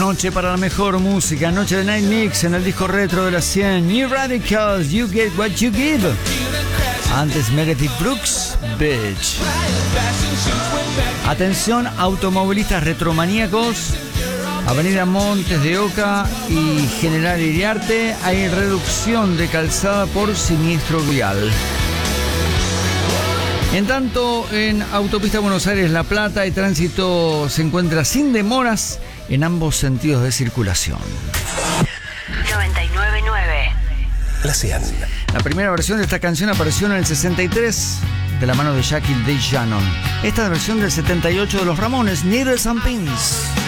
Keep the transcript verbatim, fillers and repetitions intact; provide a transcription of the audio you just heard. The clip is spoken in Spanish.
noche para la mejor música, noche de Night Mix en el disco retro de la cien. New Radicals, You Get What You Give. Antes Meredith Brooks, Bitch. Atención automovilistas retromaníacos. Avenida Montes de Oca y General Iriarte hay reducción de calzada por siniestro vial. En tanto, en Autopista Buenos Aires-La Plata el tránsito se encuentra sin demoras en ambos sentidos de circulación. noventa y nueve punto nueve La cien. La primera versión de esta canción apareció en el sesenta y tres de la mano de Jackie D. Shannon. Esta versión del setenta y ocho de los Ramones, Needles and Pins.